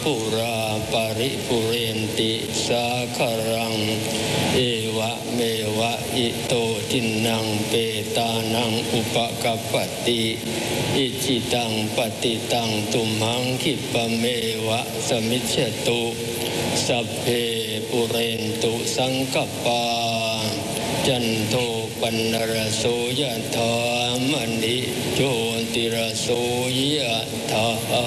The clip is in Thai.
ปุราปริปุเรนติสาคารังเอวะเมวะอิโตทินังเปตานังอุปกัปปติอิจิตังปฏิตังตุมหังคิปะเมวะสมิจฉตุสัพเพปุเรนตุสังกปาจันโทปนรโสยถามณิโชติรโสยถา